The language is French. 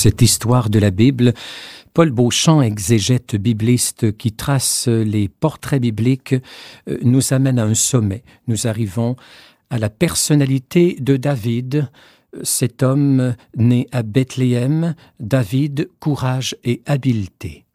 Cette histoire de la Bible, Paul Beauchamp, exégète bibliste qui trace les portraits bibliques, nous amène à un sommet. Nous arrivons à la personnalité de David, cet homme né à Bethléem. David, courage et habileté.